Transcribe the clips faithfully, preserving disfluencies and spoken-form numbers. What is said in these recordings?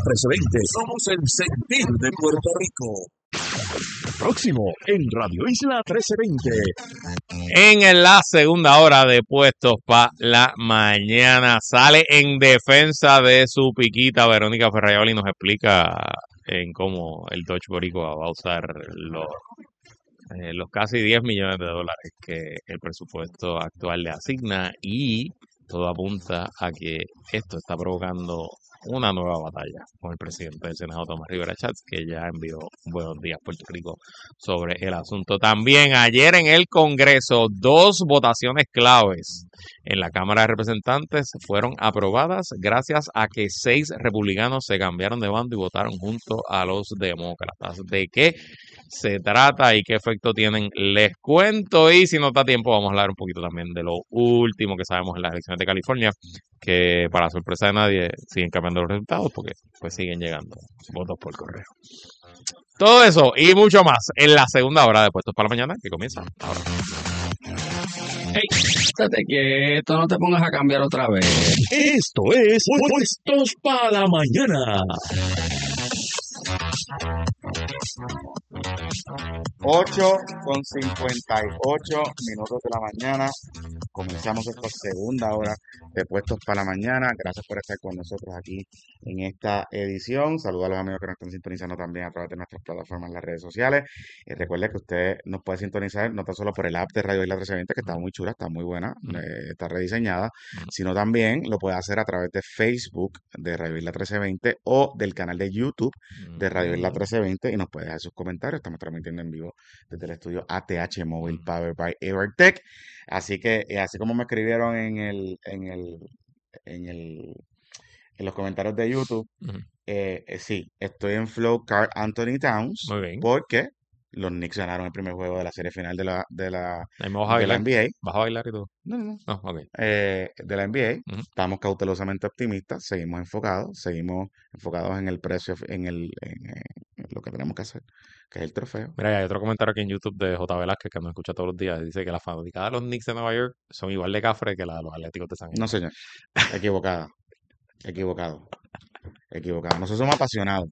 trece veinte. Somos el sentir de Puerto Rico. Próximo en Radio Isla trece veinte. En la segunda hora de Puestos para la Mañana sale en defensa de su piquita Verónica Ferrayoli y nos explica en cómo el Dodge Boricua va a usar los, eh, los casi diez millones de dólares que el presupuesto actual le asigna, y todo apunta a que esto está provocando una nueva batalla con el presidente del Senado, Tomás Rivera Chats, que ya envió Buenos Días Puerto Rico sobre el asunto. También ayer en el Congreso, dos votaciones claves en la Cámara de Representantes fueron aprobadas gracias a que seis republicanos se cambiaron de bando y votaron junto a los demócratas. ¿De qué se trata y qué efecto tienen? Les cuento, y si no da tiempo vamos a hablar un poquito también de lo último que sabemos en las elecciones de California, que para sorpresa de nadie siguen cambiando los resultados porque pues siguen llegando votos por correo. Todo eso y mucho más en la segunda hora de Puestos para la Mañana, que comienza ahora. Hey, estate quieto, no te pongas a cambiar otra vez. Esto es Puestos para la Mañana. ocho con cincuenta y ocho minutos de la mañana. Comenzamos esta segunda hora de Puestos para la Mañana. Gracias por estar con nosotros aquí en esta edición. Saludos a los amigos que nos están sintonizando también a través de nuestras plataformas en las redes sociales. Eh, recuerde que usted nos puede sintonizar no tan solo por el app de Radio Isla trece veinte, que está muy chula, está muy buena, eh, está rediseñada, sino también lo puede hacer a través de Facebook de Radio Isla trece veinte o del canal de YouTube de Radio Isla trece veinte, y nos puede dejar sus comentarios. Estamos transmitiendo en vivo desde el estudio A T H Mobile Power by Evertech. Así que, eh, así como me escribieron en el, en el, en el, en los comentarios de YouTube, Uh-huh. eh, eh, sí, estoy en Flow Card Anthony Towns, Muy bien. porque los Knicks ganaron el primer juego de la serie final de la, de la, Ahí me vas a de la bailar. N B A. ¿Vas a bailar y todo? No, no, no. No, ok. Eh, de la N B A. Ujú. Estamos cautelosamente optimistas, seguimos enfocados, seguimos enfocados en el precio, en el, en, eh, en lo que tenemos que hacer, que es el trofeo. Mira, y hay otro comentario aquí en YouTube de J. Velázquez, que nos escucha todos los días. Dice que las fanaticadas de los Knicks de Nueva York son igual de cafre que las de los Atléticos de San No, Germán. señor, equivocada, equivocado, equivocado. Nosotros somos apasionados,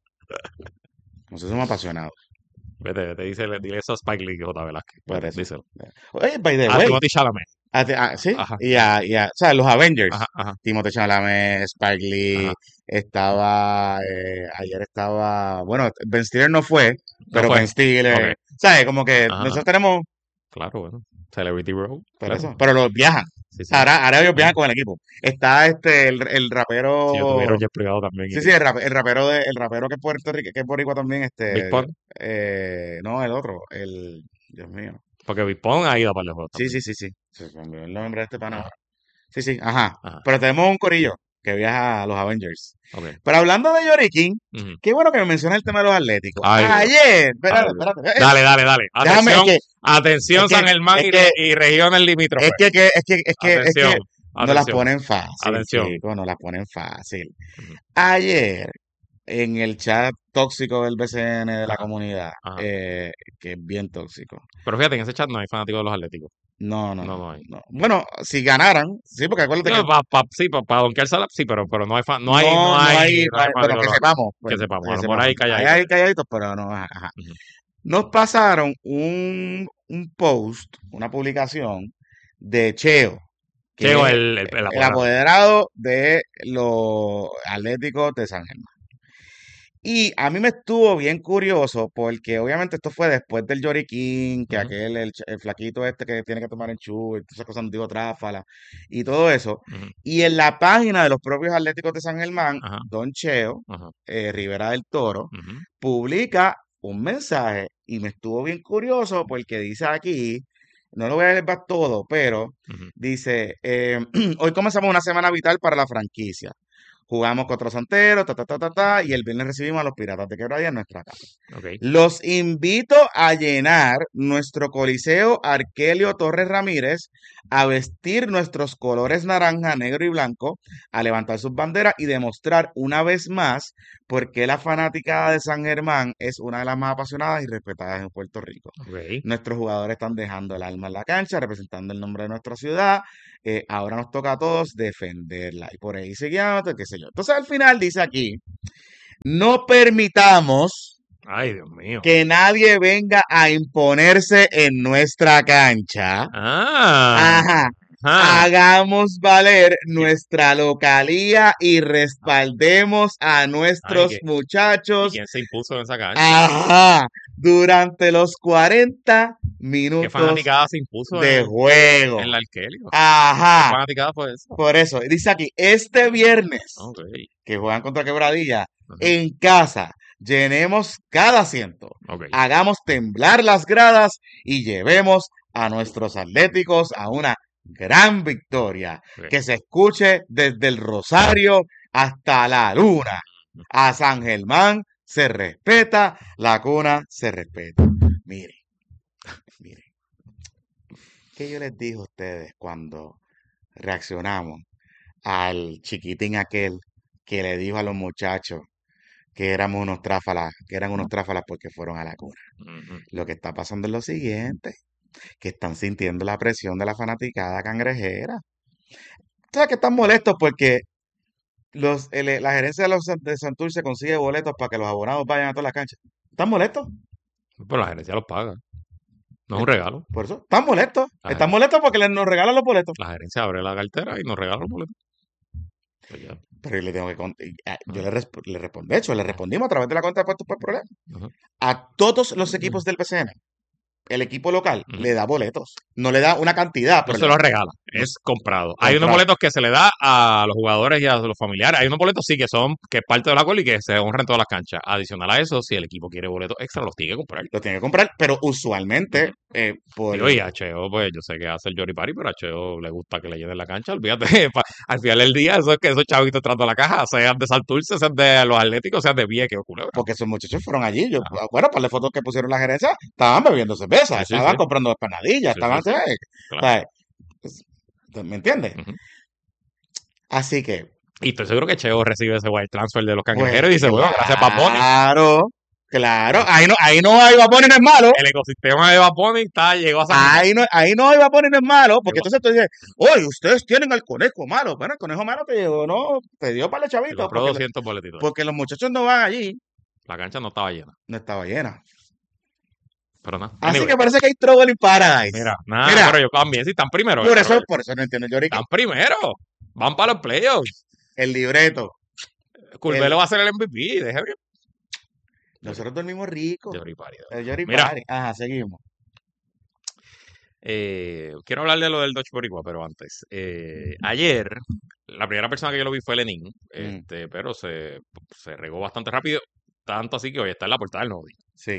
nosotros somos apasionados. Vete, vete, dice, dile eso a Spike Lee, J. Velázquez. Por Vete, eso. díselo. Oye, by the A way, Timothy Chalamet. a ti- a- sí, Ajá. y a, y a- o sea, los Avengers, Ajá, ajá. Timothée Chalamet, Spike Lee, Ajá. estaba, eh, ayer estaba, bueno, Ben Stiller no fue, pero fue. Ben Stiller, Ok. ¿sabes? Como que Ajá. nosotros tenemos, Claro, bueno. Celebrity Row. por Claro. eso, pero los viajan. Sí, sí. Ahora, ahora ellos viajan Ajá. con el equipo. Está este, el, el rapero, Sí, yo tuvieron jet privado también. sí, y- sí, el, rap- el rapero de, el rapero que es Puerto Rico, que es boricua también, este, Big Pun. eh, no, el otro, el, Dios mío. Porque Big Pun ha ido para los juegos Sí, también. sí, sí, sí. Se me olvidó el nombre de este pana Ajá. ahora. Sí, sí, ajá. Ajá. Pero tenemos un corillo que viaja a los Avengers. Ok. Pero hablando de Yori King, Ujú. qué bueno que me menciona el tema de los Atléticos. Ay, Dios. Ayer, espérate, Ay, Dios. espérate. eh, Dale, dale, dale. Déjame, es Atención, que, atención es que- San Germán es y, que- y regiones limítrofes. es que, que- es que, es que, es que Atención, no las atención. ponen fácil, Atención. chicos, no las ponen fácil. Ujú. Ayer, en el chat tóxico del B C N de la Ajá, comunidad, ajá. eh, que es bien tóxico. Pero fíjate, en ese chat no hay fanáticos de los Atléticos. No, no, No, no, no hay. no. Bueno, si ganaran, sí, porque acuérdate que No, pa, pa- sí, para pa donkearse la- sí, pero, pero no hay fan, no hay, no, no, no hay, hay, no hay bueno, fanáticos que de los- sepamos. pues, que sepamos, que a lo mejor hay sepamos. calladitos. Hay calladitos, pero no, ajá. Ujú. Nos pasaron un, un post, una publicación de Cheo, que Cheo, es el, el, el el apoderado. apoderado de los Atléticos de San Germán. Y a mí me estuvo bien curioso porque obviamente esto fue después del Yori King, que Ujú. aquel, el, ch- el flaquito este que tiene que tomar en chu, y todas esas cosas, digo, tráfala, y todo eso. Ujú. Y en la página de los propios Atléticos de San Germán, Ajá. Don Cheo, Ajá. eh, Rivera del Toro, Ujú. publica un mensaje y me estuvo bien curioso porque dice aquí, no lo voy a leer más todo, pero Ujú. dice, eh, hoy comenzamos una semana vital para la franquicia. Jugamos contra los Santeros, ta, ta, ta, ta, ta, y el viernes recibimos a los Piratas de Quebradilla en nuestra casa. Ok. Los invito a llenar nuestro Coliseo Arkelio Torres Ramírez, a vestir nuestros colores naranja, negro y blanco, a levantar sus banderas y demostrar una vez más por qué la fanaticada de San Germán es una de las más apasionadas y respetadas en Puerto Rico. Ok. Nuestros jugadores están dejando el alma en la cancha, representando el nombre de nuestra ciudad. Eh, ahora nos toca a todos defenderla. Y por ahí seguimos, qué sé yo. Entonces al final dice aquí, no permitamos Ay, Dios mío. que nadie venga a imponerse en nuestra cancha. Ah, Ajá. ajá. Hagamos valer nuestra localía y respaldemos a Ay, nuestros ¿qué- ¿y muchachos. quién se impuso en esa cancha? Ajá. Durante los cuarenta ¿Qué minutos fanaticada se impuso de en, juego. en la Arkelio? ¿Qué Ajá. fanaticada fue eso? Por eso, dice aquí, este viernes Ok. que juegan contra Quebradilla, Ajá. en casa, llenemos cada asiento, Ok. hagamos temblar las gradas y llevemos a nuestros atléticos a una gran victoria. Ok. Que se escuche desde el Rosario hasta la Luna. A San Germán se respeta, la cuna se respeta. Mire, mire, ¿qué yo les dije a ustedes cuando reaccionamos al chiquitín aquel que le dijo a los muchachos que éramos unos tráfalas, que eran unos tráfalas porque fueron a la cuna? Ujú. Lo que está pasando es lo siguiente, que están sintiendo la presión de la fanaticada cangrejera. O sea, que están molestos porque los, el- la gerencia de, los, de Santurce consigue boletos para que los abonados vayan a todas las canchas. ¿Están molestos? Pero la gerencia los paga. No es un regalo. Por eso, están molestos. La Están gerencia, molestos porque les, nos regalan los boletos. la gerencia abre la cartera y nos regala los boletos. Pues ya. Pero yo le tengo que cont- y, ah, yo Ajá. le, resp- le respondí, de hecho, le respondimos a través de la cuenta de puestos por problema. Ajá. A todos los equipos del P C N, el equipo local Ujú. le da boletos. No le da una cantidad, No pero se le los da. regala, No, es comprado. Hay unos comprado. boletos que se le da a los jugadores y a los familiares. Hay unos boletos sí que son, que es parte del acuerdo y que se honran en todas las canchas. Adicional a eso, si el equipo quiere boletos extra, los tiene que comprar. Lo tiene que comprar, pero usualmente Ujú. eh, por... Digo, y a H O, pues yo sé que hace el Jory Party, pero a H O le gusta que le llenen la cancha. Olvídate, pa- al final del día, eso es que esos chavitos tratando la caja, sean de Santurce, sean de los Atléticos, sean de Vieques o Culebra. Porque esos muchachos fueron allí. Yo, Ajá. bueno, para las fotos que pusieron la gerencia, estaban bebiendo cerveza, Sí, sí, estaban sí. comprando empanadillas, Sí, estaban... sí, sí. ¿sabes? Claro. ¿Sabes? Es- ¿Me entiendes? Ujú. Así que, Y estoy seguro que Cheo recibe ese wire transfer de los pues cangrejeros y dice, bueno, gracias Bad Bunny. claro, claro. Ahí no, ahí no hay Vaponi, no es malo. El ecosistema de Bad Bunny está, llegó a San Germán. Ahí no, ahí no hay Vaponi, no es malo. Porque Llegó, entonces tú dices, oye, ustedes tienen al conejo malo. Bueno, el conejo malo te llegó, no, te dio para el se chavito. compró Porque, lo- doscientos boletitos. porque los muchachos no van allí. La cancha no estaba llena. No estaba llena. Pero nada. Así Anyway, que parece que hay trouble in paradise. mira, nada, Mira, pero yo también, si están primero. por eh, eso, por eso no entiendo yo ahorita. Están primero. Van para los playoffs. El libreto. Curvelo El, va a ser el M V P. Deja que. nosotros dormimos ricos. Jory Party. El Jory Mira, Party. Ajá, seguimos. eh, quiero hablar de lo del Dodge Boricua, pero antes. Eh, ayer, la primera persona que yo lo vi fue Lenin, Mm, este, pero se, se regó bastante rápido. Tanto así que hoy está en la portada del nuevo día. sí.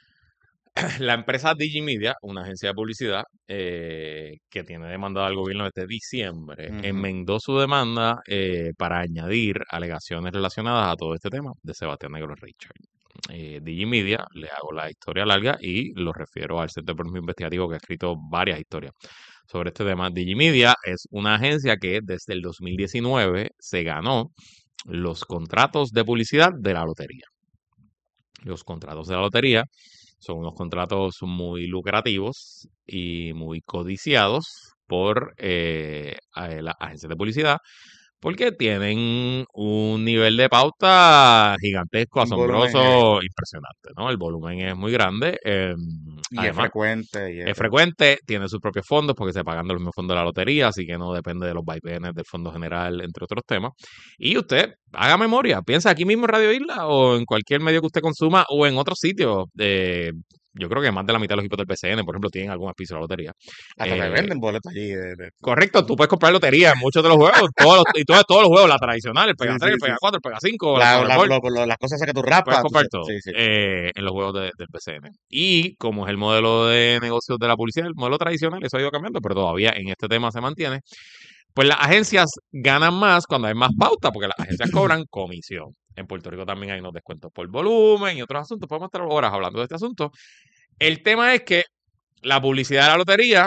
La empresa Digimedia, una agencia de publicidad eh, que tiene demandada al gobierno desde diciembre, Ujú. enmendó su demanda eh, para añadir alegaciones relacionadas a todo este tema de Sebastián Negro Richard. Eh, Digimedia, le hago la historia larga y lo refiero al Centro de Periodismo Investigativo que ha escrito varias historias sobre este tema. Digimedia es una agencia que desde el dos mil diecinueve se ganó los contratos de publicidad de la lotería. Los contratos de la lotería son unos contratos muy lucrativos y muy codiciados por eh, a- las agencias de publicidad porque tienen un nivel de pauta gigantesco, Un volumen heavy. asombroso, impresionante, ¿no? El volumen es muy grande. eh, Y es además, frecuente. Y es es frecuente, tiene sus propios fondos porque se pagan de los mismos fondos de la lotería, así que no depende de los vaivenes del Fondo General, entre otros temas. Y usted haga memoria, piensa aquí mismo en Radio Isla o en cualquier medio que usted consuma o en otros sitios. eh, yo creo que más de la mitad de los equipos del P C N, por ejemplo, tienen algún auspicio de la lotería. Hasta te Eh, venden boletos allí. De, de- correcto, tú puedes comprar lotería en muchos de los juegos, todos los, y todos, todos los juegos, la tradicional, el Sí, Pega sí, tres, el sí. Pega cuatro, el Pega cinco, la La, la- Powerball. lo- lo- las cosas esas que tú Puedes raspas. tú comprar sabes. todo Sí, sí. eh, en los juegos de- del P C N. Y como es el modelo de negocios de la publicidad, el modelo tradicional, eso ha ido cambiando, pero todavía en este tema se mantiene. Pues las agencias ganan más cuando hay más pauta, porque las agencias cobran comisión. En Puerto Rico también hay unos descuentos por volumen y otros asuntos. Podemos estar horas hablando de este asunto. El tema es que la publicidad de la lotería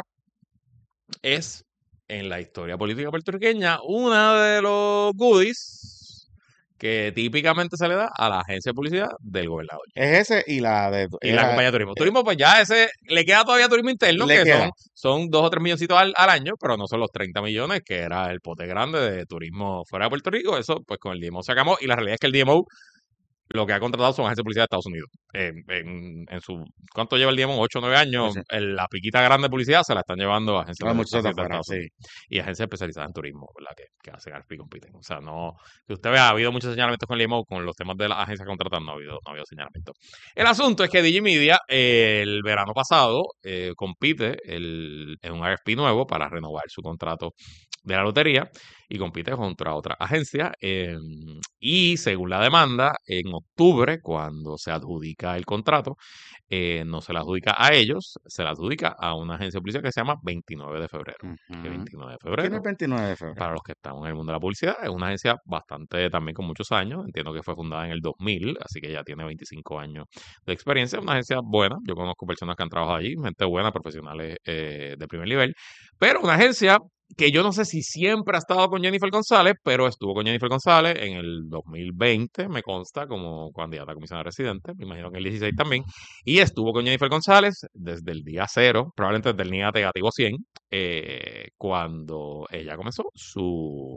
es, en la historia política puertorriqueña, una de los goodies que típicamente se le da a la agencia de publicidad del gobernador. Es ese y la de... Y la era- compañía de turismo. eh, Turismo, pues ya ese, le queda todavía turismo interno, Le que queda. son, son dos o tres milloncitos al, al año, pero no son los treinta millones, que era el pote grande de turismo fuera de Puerto Rico. Eso, pues con el D M O se acabó. Y la realidad es que el D M O lo que ha contratado son agencias de publicidad de Estados Unidos. En, en, en su, ¿cuánto lleva el Diamond? ocho o nueve años. Sí. El- la piquita grande de publicidad se la están llevando a agencias Ah, de, muchos de agencias de afuera, Estados sí. Unidos. Y agencias especializadas en turismo, ¿verdad? Que, que hacen R F P y compiten. O sea, no... Que usted vea, ha habido muchos señalamientos con Limo, con los temas de las agencias contratadas, no ha habido, no ha habido señalamientos. El asunto es que Digimedia, eh, el verano pasado, eh, compite el, en un R F P nuevo para renovar su contrato de la lotería y compite contra otra agencia. eh, y según la demanda, en octubre, cuando se adjudica el contrato, eh, no se la adjudica a ellos, se la adjudica a una agencia de publicidad que se llama veintinueve de febrero. Que Ujú. veintinueve de ¿Quién es febrero, el veintinueve de febrero? para los que estamos en el mundo de la publicidad, es una agencia bastante también con muchos años. Entiendo que fue fundada en el dos mil, así que ya tiene veinticinco años de experiencia. Una agencia buena. Yo conozco personas que han trabajado allí, gente buena, profesionales eh, de primer nivel. Pero una agencia que yo no sé si siempre ha estado con Jennifer González, pero estuvo con Jennifer González en el dos mil veinte, me consta, como candidata a comisionada residente, me imagino que en el dieciséis también, y estuvo con Jennifer González desde el día cero, probablemente desde el día negativo cien, eh, cuando ella comenzó su,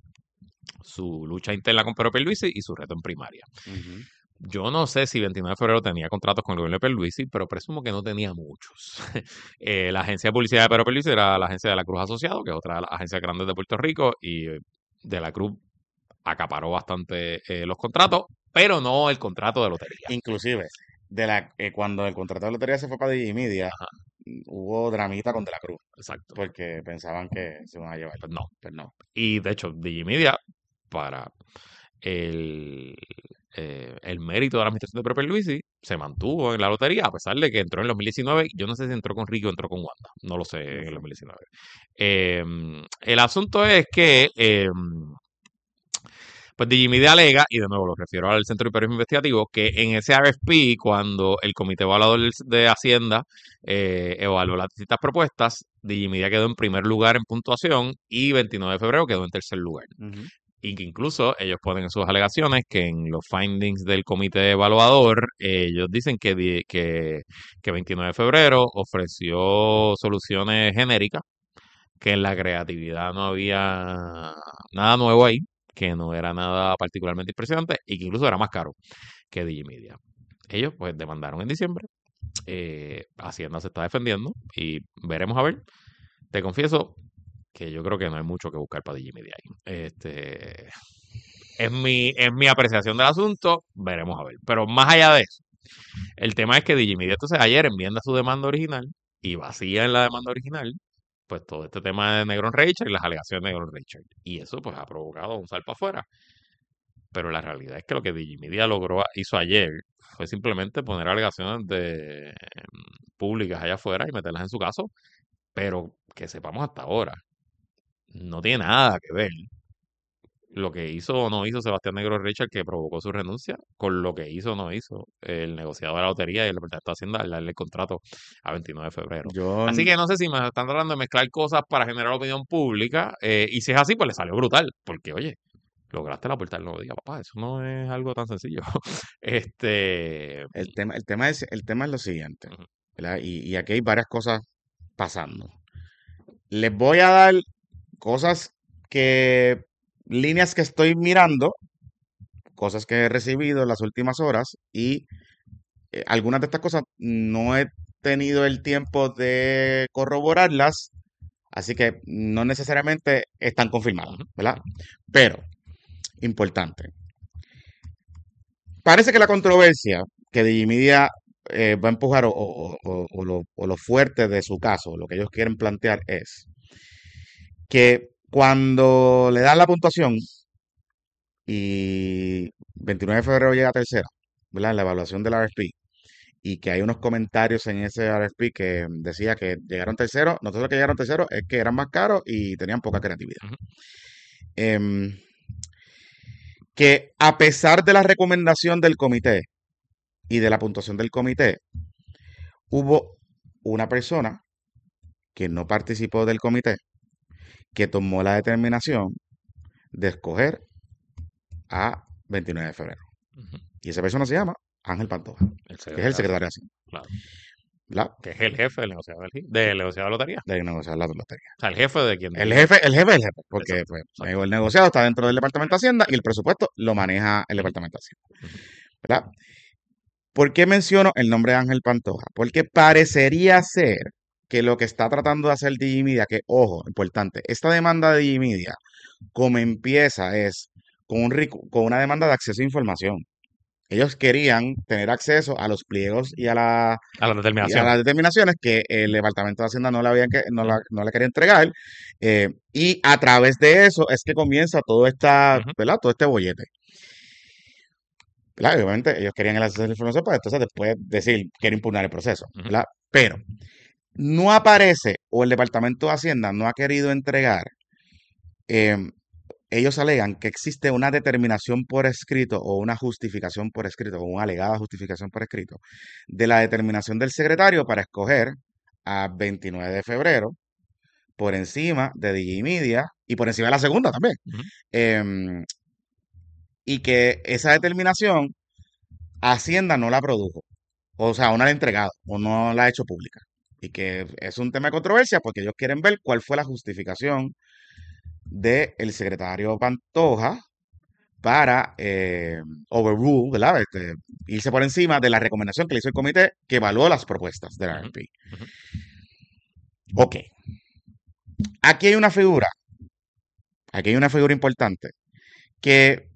su lucha interna con Pedro Pierluisi y su reto en primaria. Ujú. Yo no sé si veintinueve de febrero tenía contratos con el gobierno de Pierluisi, pero presumo que no tenía muchos. Eh, la agencia de publicidad de Pedro Pierluisi era la agencia de la Cruz Asociado, que es otra de las agencias grandes de Puerto Rico, y eh, de la Cruz acaparó bastante eh, los contratos, pero no el contrato de lotería. Inclusive, de la, eh, cuando el contrato de lotería se fue para Digimedia, Ajá, hubo dramita con De la Cruz, exacto. porque pensaban que se iban a llevar. Pues no. Pues no. Y de hecho, Digimedia, para el, eh, el mérito de la administración de Pedro Pierluisi, se mantuvo en la lotería, a pesar de que entró en el dos mil diecinueve. Yo no sé si entró con Ricky o entró con Wanda. No lo sé No en el sé. dos mil diecinueve. Eh, el asunto es que, eh, pues Digimedia alega, y de nuevo lo refiero al Centro de Periodismo Investigativo, que en ese R F P, cuando el Comité Evaluador de Hacienda eh, evaluó las distintas propuestas, Digimedia quedó en primer lugar en puntuación y veintinueve de febrero quedó en tercer lugar. Ujú. Y que incluso ellos ponen en sus alegaciones que en los findings del comité evaluador, eh, ellos dicen que, di- que, que veintinueve de febrero ofreció soluciones genéricas, que en la creatividad no había nada nuevo ahí, que no era nada particularmente impresionante y que incluso era más caro que Digimedia. Ellos pues demandaron en diciembre, eh, Hacienda se está defendiendo y veremos a ver. Te confieso que yo creo que no hay mucho que buscar para Digimedia ahí. Este, es mi, es mi apreciación del asunto, veremos a ver. Pero más allá de eso, el tema es que Digimedia entonces ayer enmienda su demanda original y vacía en la demanda original pues todo este tema de Negron Richard y las alegaciones de Negron Richard. Y eso pues ha provocado un salto afuera. Pero la realidad es que lo que Digimedia logró, hizo ayer fue simplemente poner alegaciones de, em, públicas allá afuera y meterlas en su caso, pero que sepamos hasta ahora, no tiene nada que ver lo que hizo o no hizo Sebastián Negro Richard, que provocó su renuncia, con lo que hizo o no hizo el negociado de la lotería y el Departamento de Hacienda al darle el contrato a veintinueve de febrero. Yo, Así que no sé si me están tratando de mezclar cosas para generar opinión pública, eh, y si es así, pues le salió brutal, porque oye, lograste la puerta del nuevo día, papá, eso no es algo tan sencillo. Este, el tema, el tema es, el tema es lo siguiente, ujú, ¿verdad? Y, y aquí hay varias cosas pasando. Les voy a dar cosas que, líneas que estoy mirando, cosas que he recibido en las últimas horas y eh, algunas de estas cosas no he tenido el tiempo de corroborarlas, así que no necesariamente están confirmadas, ujú, ¿verdad? Pero, importante, parece que la controversia que Digimedia eh, va a empujar o, o- o- o lo, o lo fuerte de su caso, lo que ellos quieren plantear es que cuando le dan la puntuación y veintinueve de febrero llega a tercera, ¿verdad? En la evaluación del R F P, y que hay unos comentarios en ese R F P que decía que llegaron terceros, no solo que llegaron terceros, es que eran más caros y tenían poca creatividad. ujú. Em, que a pesar de la recomendación del comité y de la puntuación del comité, hubo una persona que no participó del comité que tomó la determinación de escoger a veintinueve de febrero. Ujú. Y esa persona se llama Ángel Pantoja, El que es el secretario, secretario de Hacienda, claro, ¿verdad? que es el jefe del negociado del, del negociado de lotería. De negociar la lotería. O sea, el jefe de quien El dirige. jefe, el jefe, el jefe, porque Exacto, pues, exacto. el negociado está dentro del Departamento de Hacienda y el presupuesto lo maneja el Ujú, Departamento de Hacienda. ujú. ¿verdad? ¿Por qué menciono el nombre de Ángel Pantoja? Porque parecería ser que lo que está tratando de hacer Digimedia, que ojo, importante, esta demanda de Digimedia, como empieza es con, un, rico- con una demanda de acceso a información. Ellos querían tener acceso a los pliegos y a, la, A la y a determinación. las determinaciones que el Departamento de Hacienda no le, habían que, no la, Ujú, no le quería entregar. eh, y a través de eso es que comienza todo, esta, ujú, ¿verdad? Todo este bollete. ¿Verdad? Y obviamente ellos querían el acceso a la información para entonces después decir, quiero impugnar el proceso. ujú. ¿Verdad? Pero no aparece o el Departamento de Hacienda no ha querido entregar, em, ellos alegan que existe una determinación por escrito o una justificación por escrito o una alegada justificación por escrito de la determinación del secretario para escoger a veintinueve de febrero por encima de Digimedia y por encima de la segunda también. Ujú. Em, y que esa determinación Hacienda no la produjo, o sea, no la ha entregado o no la ha hecho pública. Y que es un tema de controversia porque ellos quieren ver cuál fue la justificación del secretario Pantoja para eh, overrule, ¿verdad? Este, irse por encima de la recomendación que le hizo el comité que evaluó las propuestas del Ujú, R F P. ujú. Ok, aquí hay una figura, aquí hay una figura importante que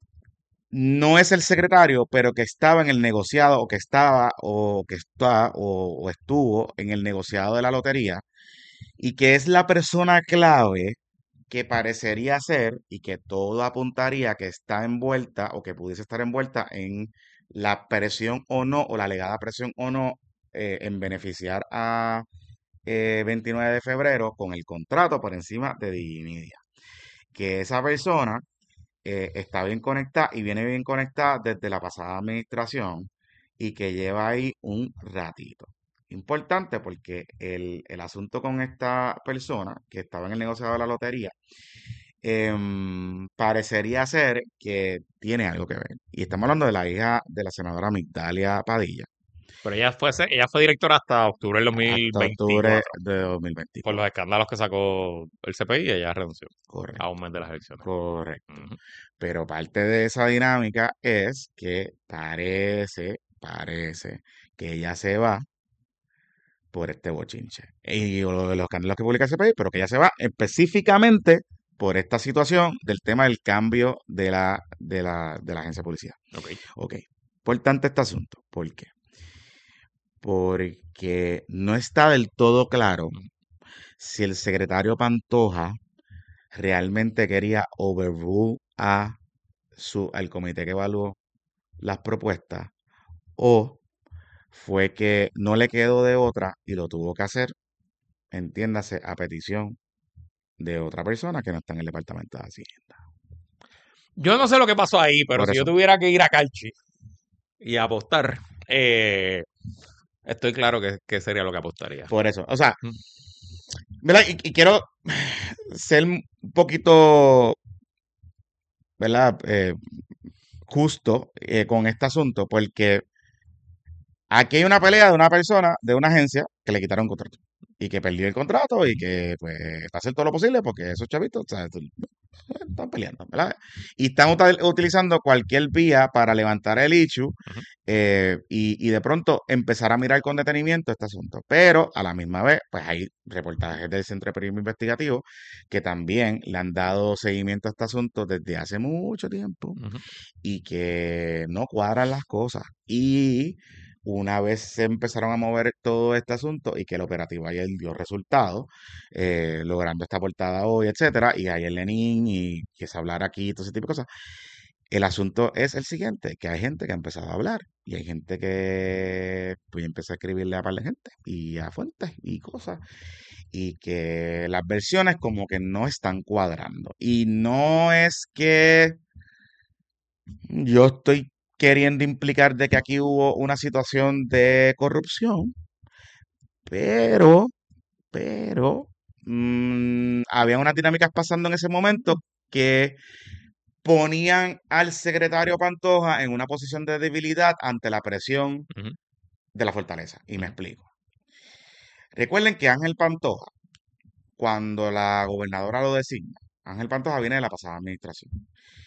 no es el secretario, pero que estaba en el negociado o que estaba o que está o, o estuvo en el negociado de la lotería y que es la persona clave que parecería ser y que todo apuntaría que está envuelta o que pudiese estar envuelta en la presión o no, o la alegada presión o no, eh, en beneficiar a eh, veintinueve de febrero con el contrato por encima de Digimedia. Que esa persona eh, está bien conectada y viene bien conectada desde la pasada administración y que lleva ahí un ratito. Importante porque el, el asunto con esta persona que estaba en el negociado de la lotería em, parecería ser que tiene algo que ver. Y estamos hablando de la hija de la senadora Migdalia Padilla, Pero ella fue, se- ella fue directora hasta octubre del hasta octubre dos mil veinticuatro. de Por los dos mil veinticuatro. escándalos que sacó el C P I, ella renunció a un Correcto, mes de las elecciones. correcto. Ujú. Pero parte de esa dinámica es que parece, parece que ella se va por este bochinche. Y lo de los escándalos que publica ese país, pero que ella se va específicamente por esta situación del tema del cambio de la, de la, de la agencia de policía. Ok. Ok, importante este asunto. ¿Por qué? Porque no está del todo claro Ujú. si el secretario Pantoja realmente quería overrule a su, al comité que evaluó las propuestas o fue que no le quedó de otra y lo tuvo que hacer, entiéndase, a petición de otra persona que no está en el departamento de Hacienda. Yo no sé lo que pasó ahí, pero Por si yo eso, tuviera que ir a Calchi y apostar, eh, estoy claro que, que sería lo que apostaría. por eso. O sea, Ujú. ¿verdad? Y, y quiero ser un poquito, ¿verdad? Eh, justo eh, con este asunto, porque aquí hay una pelea de una persona, de una agencia, que le quitaron contrato. Y que perdió el contrato y Ujú. que pues va a hacer todo lo posible porque esos chavitos, o sea, tú- están peleando, ¿verdad? Y están util- utilizando cualquier vía para levantar el issue Ujú. eh, y, y de pronto empezar a mirar con detenimiento este asunto. Pero a la misma vez, pues hay reportajes del Centro de Periodismo Investigativo que también le han dado seguimiento a este asunto desde hace mucho tiempo Ujú. y que no cuadran las cosas. Y una vez se empezaron a mover todo este asunto y que el operativo ayer dio resultados, eh, logrando esta portada hoy, etcétera, y ayer Lenin y que se hablara aquí, todo ese tipo de cosas. El asunto es el siguiente, que hay gente que ha empezado a hablar y hay gente que pues empezó a escribirle a par de gente y a fuentes y cosas y que las versiones como que no están cuadrando. Y no es que yo estoy queriendo implicar de que aquí hubo una situación de corrupción, pero, pero, mm, había unas dinámicas pasando en ese momento que ponían al secretario Pantoja en una posición de debilidad ante la presión Ujú. de la fortaleza. Y me Ujú. explico. Recuerden que Ángel Pantoja, cuando la gobernadora lo designa, Ángel Pantoja viene de la pasada administración.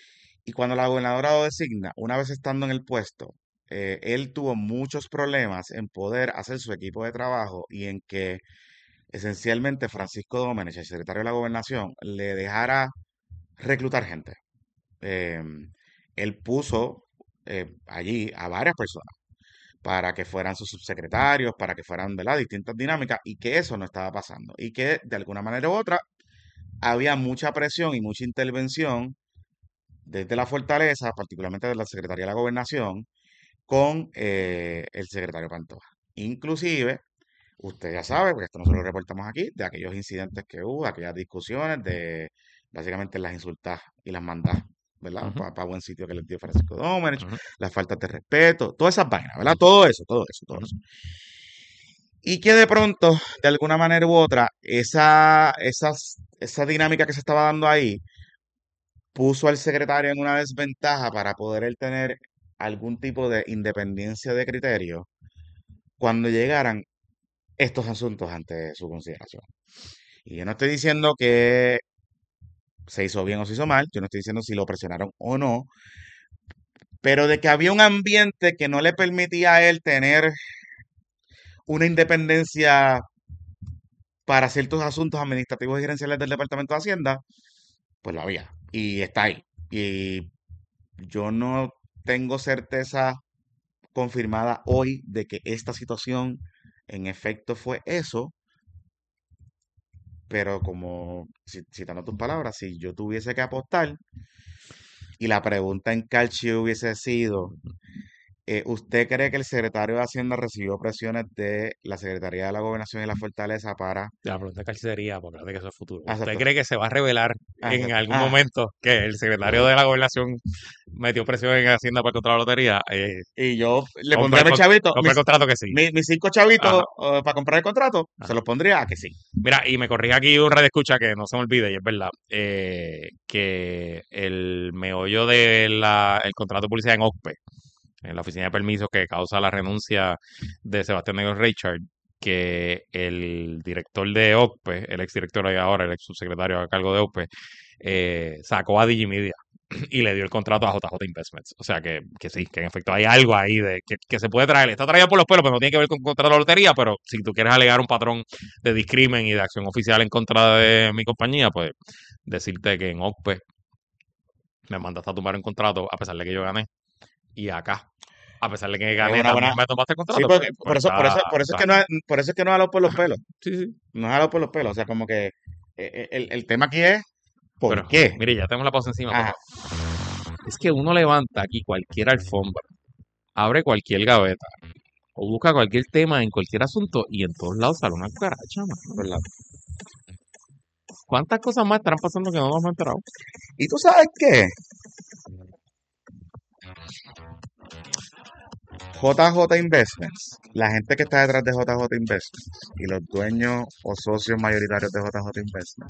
Y cuando la gobernadora lo designa, una vez estando en el puesto, eh, él tuvo muchos problemas en poder hacer su equipo de trabajo y en que esencialmente Francisco Domenech, el secretario de la Gobernación, le dejara reclutar gente. Eh, él puso eh, allí a varias personas para que fueran sus subsecretarios, para que fueran, ¿verdad?, distintas dinámicas, y que eso no estaba pasando. Y que de alguna manera u otra había mucha presión y mucha intervención desde la fortaleza, particularmente de la Secretaría de la Gobernación, con eh, el secretario Pantoja. Inclusive, usted ya sabe, porque esto nosotros lo reportamos aquí, de aquellos incidentes que hubo, de aquellas discusiones, de básicamente las insultas y las mandas, ¿verdad? Ujú. Para buen sitio que les dio Francisco Domenech, Ujú. las faltas de respeto, todas esas vainas, ¿verdad? Todo eso, todo eso, todo eso. Y que de pronto, de alguna manera u otra, esa, esas, esa dinámica que se estaba dando ahí puso al secretario en una desventaja para poder él tener algún tipo de independencia de criterio cuando llegaran estos asuntos ante su consideración. Y yo no estoy diciendo que se hizo bien o se hizo mal, yo no estoy diciendo si lo presionaron o no, pero de que había un ambiente que no le permitía a él tener una independencia para ciertos asuntos administrativos y gerenciales del Departamento de Hacienda, pues lo había. Y está ahí. Y yo no tengo certeza confirmada hoy de que esta situación en efecto fue eso, pero como citando tus palabras, si yo tuviese que apostar y la pregunta en Calchi hubiese sido, eh, ¿usted cree que el secretario de Hacienda recibió presiones de la Secretaría de la Gobernación y la Fortaleza para... La pregunta es cuál sería, porque de que eso es futuro. Ah, ¿Usted exacto. cree que se va a revelar Ah, en exacto. algún Ah, momento que el secretario de la Gobernación metió presión en Hacienda para contra la lotería? Eh, y yo le compra pondría a el, mi con- chavito, compra el mis, contrato que sí. mi- mis cinco chavitos Ajá, eh, para comprar el contrato, se ajá. los pondría a que sí. Mira, y me corrige aquí un radio escucha que no se me olvide, y es verdad, eh, que el meollo del contrato de publicidad en O C P E, en la oficina de permisos que causa la renuncia de Sebastián Negro Richard, que el director de O C P E, el exdirector y ahora el ex subsecretario a cargo de O C P E, eh, sacó a Digimedia y le dio el contrato a J J Investments. O sea que, que sí, que en efecto hay algo ahí de que, que se puede traer. Está traído por los pelos, pero no tiene que ver con contrato de lotería. Pero si tú quieres alegar un patrón de discrimen y de acción oficial en contra de mi compañía, pues decirte que en O C P E me mandaste a tomar un contrato a pesar de que yo gané. Y acá, a pesar de que Es gané, una también buena... me tomaste el Sí, contrato. porque, Pues, por pues eso, por eso, está, por eso es está. que no, es- por eso es que no jalo por los pelos. Sí, sí. No jalo por los pelos. O sea, como que eh, eh, el, el tema aquí es ¿por Pero, qué? mire, ya tenemos la pausa encima, Ajá. pero es que uno levanta aquí cualquier alfombra, abre cualquier gaveta, o busca cualquier tema en cualquier asunto y en todos lados sale una cucaracha, mano. ¿Verdad? ¿Cuántas cosas más estarán pasando que no nos hemos enterado? ¿Y tú sabes qué? J J Investments, la gente que está detrás de J J Investments y los dueños o socios mayoritarios de J J Investments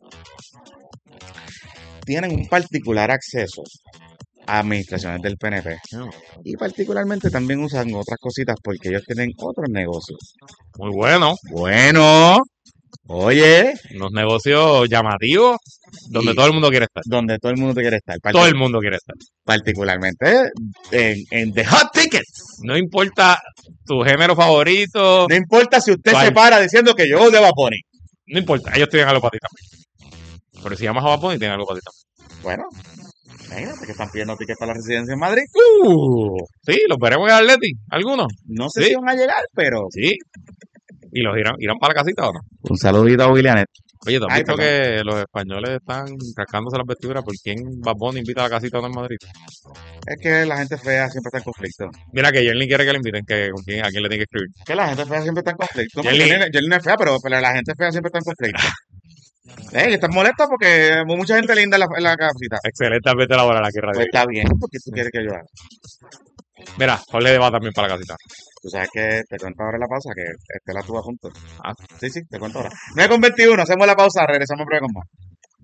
tienen un particular acceso a administraciones del P N P No. y particularmente también usan otras cositas porque ellos tienen otros negocios. Muy bueno, Bueno, oye, unos negocios llamativos donde y todo el mundo quiere estar. donde todo el mundo te quiere estar, Todo partic- el mundo quiere estar. particularmente en, en The Hot Tickets. No importa tu género favorito, No importa si usted ¿Cuál? se para diciendo que yo odio a Bad Bunny. no importa, ellos tienen algo para ti también. Pero si llamas a Bad Bunny, tienen algo para ti también. Bueno, imagínate que están pidiendo tickets para la residencia en Madrid. Uh, sí, los veremos en Atleti, algunos. No sé Sí. si van a llegar, pero... Sí. ¿Y los irán, irán para la casita o no? Un saludito a Willianet. Oye, ¿tú has Ay, visto perdón. que los españoles están rascándose las vestiduras por quién Bad Bunny invita a la casita o no en Madrid? Es que la gente fea siempre está en conflicto. Mira que Yerlin quiere que le inviten, que con quién, a quién le tiene que escribir. Que la gente fea siempre está en conflicto. No, Jelly. Jelly Jelly no es fea, pero, pero la gente fea siempre está en conflicto. Eh, y estás molesta porque hay mucha gente linda en la, en la casita. Excelente ambiente laboral aquí en Radio Pues Isla. está bien, porque tú quieres que yo haga. Mira, Jorge va también para la casita. Tú sabes que te cuento ahora en la pausa, que Estela estuvo juntos. Ah. Sí, sí, te cuento ahora. nueve con veintiuno, hacemos la pausa, regresamos en breve con más.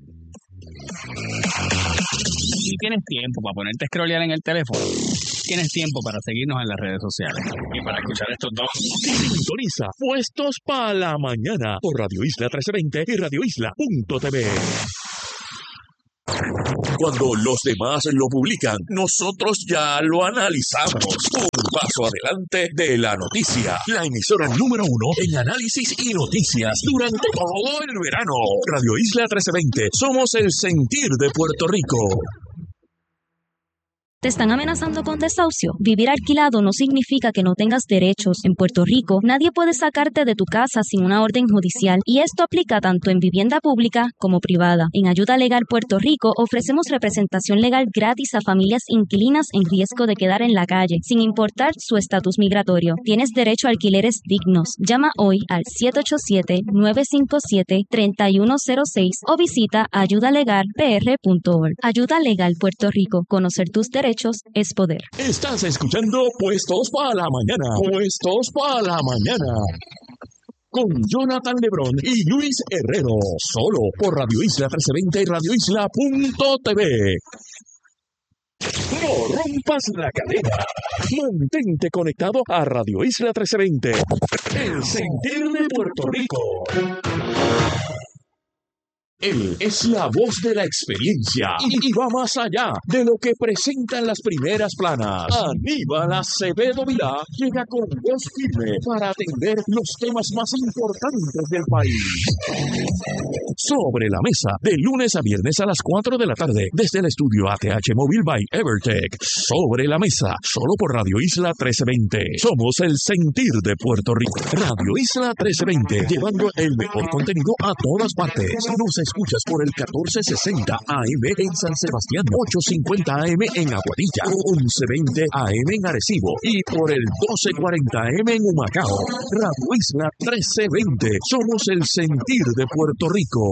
Y tienes tiempo para ponerte a scrollear en el teléfono. Tienes tiempo para seguirnos en las redes sociales. Y para escuchar estos dos. Sintoniza Puestos para la Mañana por Radio Isla trece veinte y radio isla punto t v. Cuando los demás lo publican, nosotros ya lo analizamos. Un paso adelante de la noticia. La emisora número uno en análisis y noticias durante todo el verano. Radio Isla trece veinte. Somos el sentir de Puerto Rico. ¿Te están amenazando con desahucio? Vivir alquilado no significa que no tengas derechos. En Puerto Rico, nadie puede sacarte de tu casa sin una orden judicial, y esto aplica tanto en vivienda pública como privada. En Ayuda Legal Puerto Rico ofrecemos representación legal gratis a familias inquilinas en riesgo de quedar en la calle, sin importar su estatus migratorio. Tienes derecho a alquileres dignos. Llama hoy al siete ocho siete, nueve cinco siete, tres uno cero seis o visita ayuda legal p r punto org. Ayuda Legal Puerto Rico. Conocer tus derechos es poder. Estás escuchando Puestos para la Mañana. Puestos para la Mañana. Con Jonathan Lebrón y Luis Herrero. Solo por Radio Isla trece veinte y radio isla punto t v. No rompas la cadena. Mantente conectado a Radio Isla trece veinte. El sentir de Puerto Rico. Él es la voz de la experiencia y, y va más allá de lo que presentan las primeras planas. Aníbal Acevedo Vilá llega con voz firme para atender los temas más importantes del país. Sobre la mesa, de lunes a viernes a las cuatro de la tarde, desde el estudio A T H Mobile by Evertech. Sobre la mesa, solo por Radio Isla trece veinte. Somos el sentir de Puerto Rico. Radio Isla trece veinte, llevando el mejor contenido a todas partes. Nos escuchas por el catorce sesenta A M en San Sebastián, ochocientos cincuenta A M en Aguadilla, once veinte A M en Arecibo y por el doce cuarenta A M en Humacao. Radio Isla trece veinte. Somos el sentir de Puerto Rico.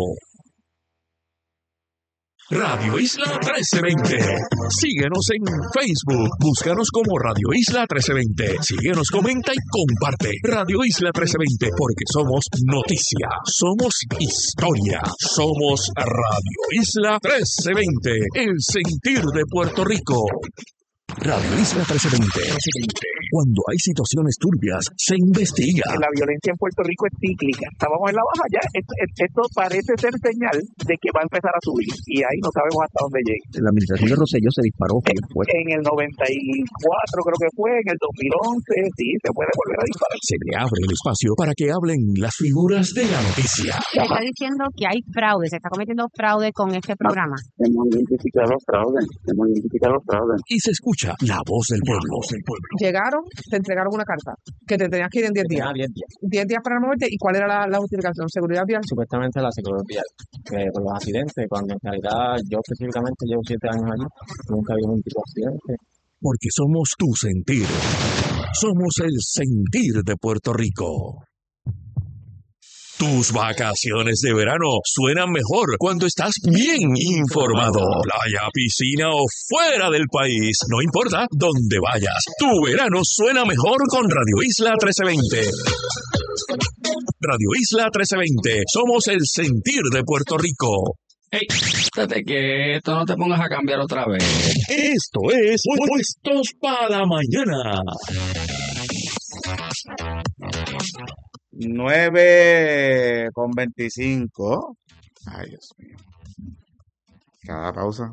Radio Isla trece veinte. Síguenos en Facebook. Búscanos como Radio Isla trece veinte. Síguenos, comenta y comparte. Radio Isla trece veinte, porque somos noticia, somos historia, somos Radio Isla trece veinte, el sentir de Puerto Rico. Radio Isla trece veinte. Cuando hay situaciones turbias, se investiga. La violencia en Puerto Rico es cíclica. Estábamos en la baja ya. Esto, esto parece ser señal de que va a empezar a subir. Y ahí no sabemos hasta dónde llegue. La administración de Rosselló se disparó. En, en el noventa y cuatro creo que fue, en el dos mil once, sí, se puede volver a disparar. Se le abre el espacio para que hablen las figuras de la noticia. Se está diciendo que hay fraude, se está cometiendo fraude con este programa. Hemos identificado los fraudes, hemos identificado los fraudes. Y se escucha la voz del pueblo. Voz del pueblo. Llegaron, te entregaron una carta que te tenías que ir en diez días. diez días. diez días para moverte. ¿Y cuál era la, la justificación? ¿Seguridad vial? Supuestamente la seguridad vial. Eh, por los accidentes, cuando en realidad yo específicamente llevo siete años allí, nunca había un tipo de accidente. Porque somos tu sentir. Somos el sentir de Puerto Rico. Tus vacaciones de verano suenan mejor cuando estás bien informado. Playa, piscina o fuera del país, no importa dónde vayas. Tu verano suena mejor con Radio Isla trece veinte. Radio Isla trece veinte. Somos el sentir de Puerto Rico. Hey, espérate que esto no te pongas a cambiar otra vez. Esto es Puestos para la Mañana. nueve con veinticinco. Ay, Dios mío. Cada pausa.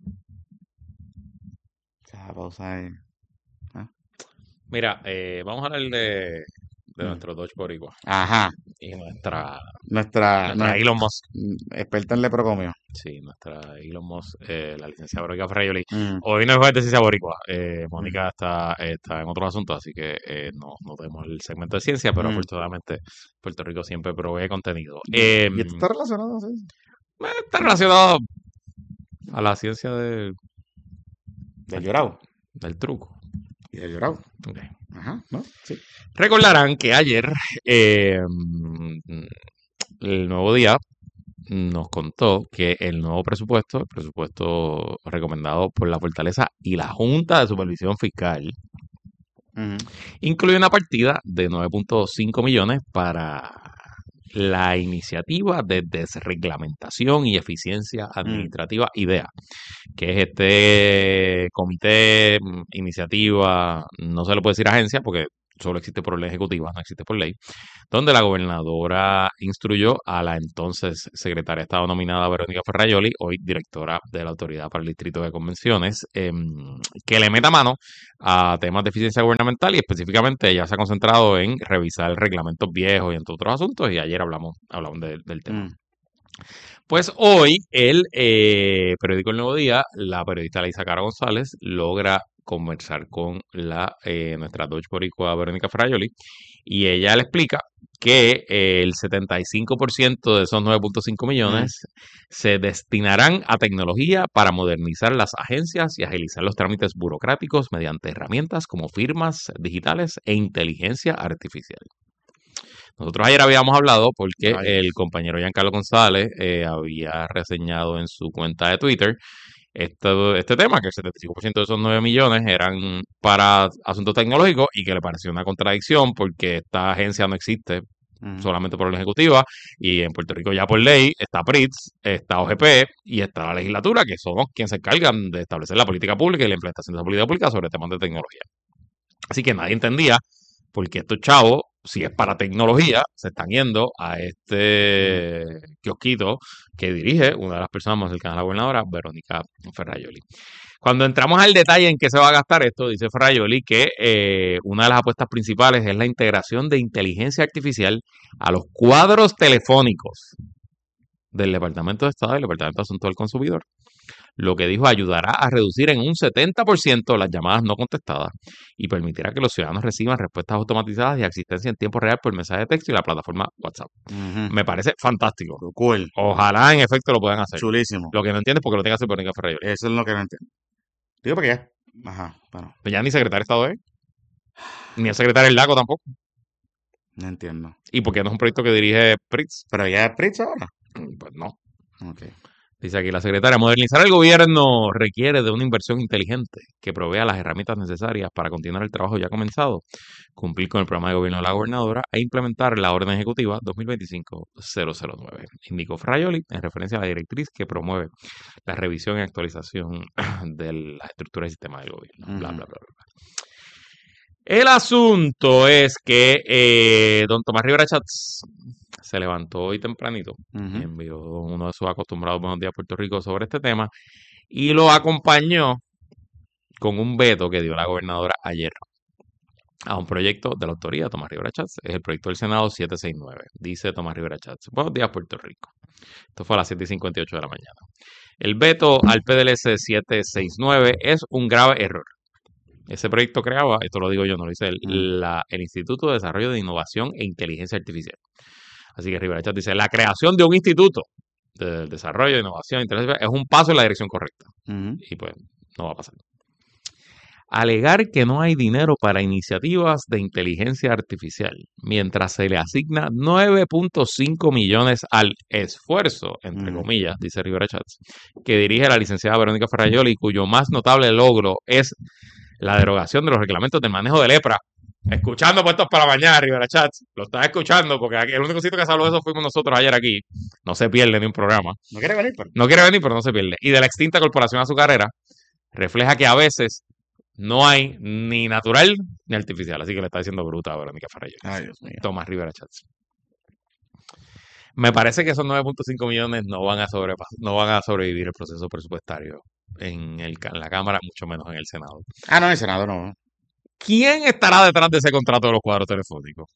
Cada pausa ahí. ¿Ah? Mira, eh, vamos a hablar de, de nuestro Dodge Boricua. Ajá. Y nuestra... Nuestra, nuestra nuestra Elon Musk. Experta en leprocomio. Sí, nuestra Elon Musk, eh, la licenciada Verónica Ferrayoli. Mm. Hoy no es jueves de ciencia boricua. Eh, Mónica está, está en otros asuntos, así que eh, no, no tenemos el segmento de ciencia, pero Mm. afortunadamente Puerto Rico siempre provee contenido. Eh, ¿Y esto está relacionado? Sí. está relacionado a la ciencia del, Del llorado. del truco. Y del llorado. Ok. Ajá, ¿no? Sí. Recordarán que ayer eh, el Nuevo Día nos contó que el nuevo presupuesto, el presupuesto recomendado por la Fortaleza y la Junta de Supervisión Fiscal, Ujú. incluye una partida de nueve punto cinco millones para la iniciativa de desreglamentación y eficiencia administrativa IDEA, que es este comité, mm, iniciativa, no se le puede decir agencia porque solo existe por ley ejecutiva, no existe por ley, donde la gobernadora instruyó a la entonces secretaria de Estado nominada Verónica Ferrajoli, hoy directora de la Autoridad para el Distrito de Convenciones, eh, que le meta mano a temas de eficiencia gubernamental y específicamente ella se ha concentrado en revisar reglamentos viejos y entre otros asuntos y ayer hablamos, hablamos de, del tema. Mm. Pues hoy el eh, periódico El Nuevo Día, la periodista Laiza Cara González logra conversar con la eh, nuestra Dodge boricua Verónica Ferrajoli y ella le explica que eh, el setenta y cinco por ciento de esos nueve punto cinco millones mm. se destinarán a tecnología para modernizar las agencias y agilizar los trámites burocráticos mediante herramientas como firmas digitales e inteligencia artificial. Nosotros ayer habíamos hablado porque Ay. el compañero Giancarlo González eh, había reseñado en su cuenta de Twitter este, este tema, que el setenta y cinco por ciento de esos nueve millones eran para asuntos tecnológicos y que le pareció una contradicción porque esta agencia no existe uh-huh. solamente por la ejecutiva y en Puerto Rico ya por ley está P R I T S, está O G P y está la legislatura, que somos quienes se encargan de establecer la política pública y la implementación de esa política pública sobre temas de tecnología. Así que nadie entendía por qué estos chavos, si es para tecnología, se están yendo a este kiosquito que dirige una de las personas más cercanas a la gobernadora, Verónica Ferrajoli. Cuando entramos al detalle en qué se va a gastar esto, dice Ferrajoli que eh, una de las apuestas principales es la integración de inteligencia artificial a los cuadros telefónicos del Departamento de Estado y del Departamento de Asuntos del Consumidor. Lo que dijo ayudará a reducir en un setenta por ciento las llamadas no contestadas y permitirá que los ciudadanos reciban respuestas automatizadas y asistencia en tiempo real por mensaje de texto y la plataforma WhatsApp. Uh-huh. Me parece fantástico. Cool. Ojalá en efecto lo puedan hacer. Chulísimo. Lo que no entiendo es por qué lo tenga que hacer Verónica Ferrajoli. Eso es lo que no entiendo. Digo porque ya. Ajá, bueno. Pues ya ni secretario de Estado es. Ni el secretario del Lago tampoco. No entiendo. ¿Y por qué no es un proyecto que dirige P R I T S? ¿Pero ya es P R I T S ahora? Pues no. Ok. Dice aquí la secretaria, modernizar el gobierno requiere de una inversión inteligente que provea las herramientas necesarias para continuar el trabajo ya comenzado, cumplir con el programa de gobierno de la gobernadora e implementar la orden ejecutiva dos mil veinticinco cero cero nueve, indicó Ferrajoli en referencia a la directriz que promueve la revisión y actualización de la estructura del sistema del gobierno. Uh-huh. Bla, bla, bla, bla. El asunto es que eh, don Tomás Rivera Chats se levantó hoy tempranito, uh-huh. envió uno de sus acostumbrados Buenos Días Puerto Rico sobre este tema y lo acompañó con un veto que dio la gobernadora ayer a un proyecto de la autoría de Tomás Rivera Chats. Es el proyecto del Senado setecientos sesenta y nueve. Dice Tomás Rivera Chats. Buenos días Puerto Rico. Esto fue a las siete y cincuenta y ocho de la mañana. El veto al P D L S setecientos sesenta y nueve es un grave error. Ese proyecto creaba, esto lo digo yo, no lo dice él, la, el Instituto de Desarrollo de Innovación e Inteligencia Artificial. Así que Rivera Chats dice, la creación de un instituto de desarrollo de innovación e inteligencia artificial es un paso en la dirección correcta. Uh-huh. Y pues no va a pasar. Alegar que no hay dinero para iniciativas de inteligencia artificial, mientras se le asigna nueve punto cinco millones al esfuerzo, entre uh-huh. comillas, dice Rivera Chats, que dirige la licenciada Verónica Ferrajoli, cuyo más notable logro es la derogación de los reglamentos del manejo de lepra. Escuchando puestos para la mañana, Rivera Chats. Lo estás escuchando porque aquí, el único sitio que se habló de eso fuimos nosotros ayer aquí. No se pierde ni un programa. No quiere venir, pero. No quiere venir, pero no se pierde. Y de la extinta corporación azucarera, refleja que a veces no hay ni natural ni artificial. Así que le está diciendo bruta a Verónica Ferrajoli. Ay, Dios mío. Tomás Rivera Chats. Me parece que esos nueve punto cinco millones no van a sobrepasar, no van a sobrevivir el proceso presupuestario en, el, en la Cámara, mucho menos en el Senado. Ah, no, en el Senado no. ¿Quién estará detrás de ese contrato de los cuadros telefónicos?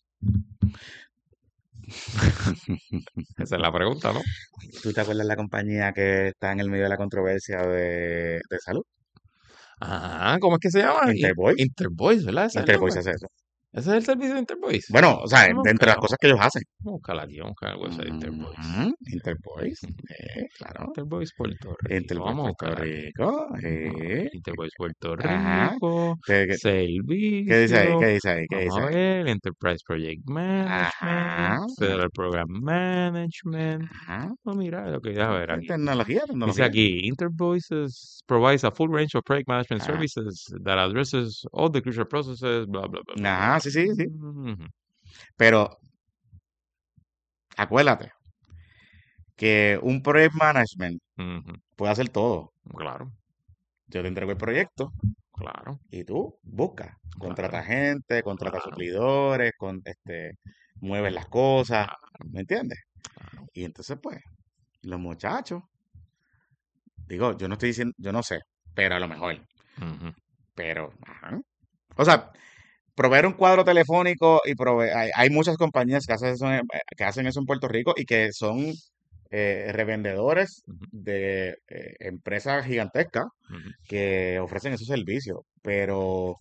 Esa es la pregunta, ¿no? ¿Tú te acuerdas de la compañía que está en el medio de la controversia de, de salud? Ah, ¿cómo es que se llama? Intervoice. Intervoice, ¿verdad? ¿Ese Intervoice hace eso. ¿Ese es el servicio de Intervoice? Bueno, o sea, de entre las cosas que ellos hacen. Vamos a buscarla aquí, vamos a buscar el website de Intervoice. Uh-huh. Intervoice, eh, claro. Intervoice Puerto Rico. Intervoice vamos Puerto Rico. Eh. Intervoice Puerto Ajá. Rico. ¿Qué, qué, servicio. ¿Qué dice ahí? ¿Qué dice ahí? ¿Qué vamos dice a ahí? ver, Enterprise Project Management. Ajá. Federal Program Management. Ajá. Oh, mira lo que ya ver aquí. Tecnología, tecnología. Dice aquí, Intervoices provides a full range of project management Ah. services that addresses all the crucial processes, bla, bla, bla. bla. Ajá, sí, sí, sí. Ujú. Pero acuérdate que un project management Ujú. puede hacer todo. Claro. Yo te entrego el proyecto, Claro. Y tú buscas, contrata gente, contrata suplidores, con, este, mueves las cosas, ¿me entiendes? Y entonces, pues, los muchachos, digo, yo no estoy diciendo, yo no sé, pero a lo mejor, Ujú. pero, ajá. O sea, proveer un cuadro telefónico y proveer, hay, hay muchas compañías que hacen eso en, que hacen eso en Puerto Rico y que son eh, revendedores Ujú. de eh, empresas gigantescas Ujú. que ofrecen esos servicios, pero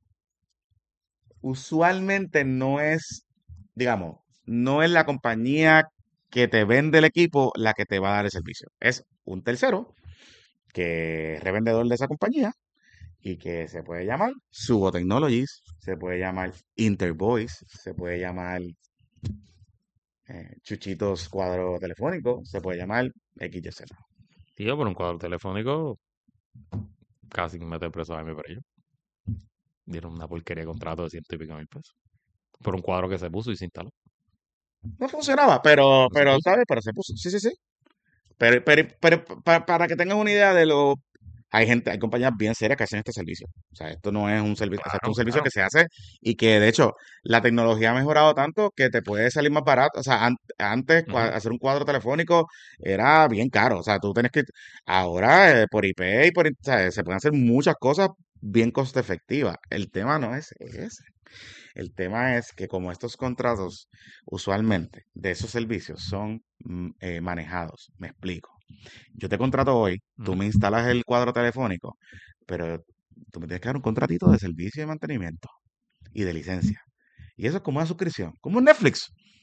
usualmente no es, digamos, no es la compañía que te vende el equipo la que te va a dar el servicio. Es un tercero que es revendedor de esa compañía y que se puede llamar Subo Technologies, se puede llamar Intervoice, se puede llamar eh, Chuchitos Cuadro Telefónico, se puede llamar X Y Z. Tío, por un cuadro telefónico, casi me mete preso a mí por ello. Dieron una porquería de contrato de ciento y pico mil pesos. Por un cuadro que se puso y se instaló. No funcionaba, pero, No se pero, puso. ¿sabes? Pero se puso. Sí, sí, sí. Pero, pero, pero pa- para que tengan una idea de lo... Hay gente, hay compañías bien serias que hacen este servicio. O sea, esto no es un servicio, o sea, esto es un Claro, servicio claro. que se hace y que, de hecho, la tecnología ha mejorado tanto que te puede salir más barato. O sea, an- antes cua- Ujú. hacer un cuadro telefónico era bien caro. O sea, tú tienes que... Ahora, eh, por I P y por... in- o sea, se pueden hacer muchas cosas bien costo efectivas. El tema no es ese. El tema es que como estos contratos usualmente de esos servicios son mm, eh, manejados, me explico. Yo te contrato hoy, tú Ujú. me instalas el cuadro telefónico, pero tú me tienes que dar un contratito de servicio de mantenimiento y de licencia. Y eso es como una suscripción, como un Netflix.